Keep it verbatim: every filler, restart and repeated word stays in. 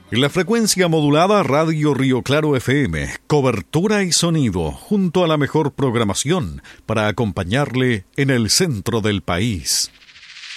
En la frecuencia modulada Radio Río Claro F M, cobertura y sonido junto a la mejor programación para acompañarle en el centro del país.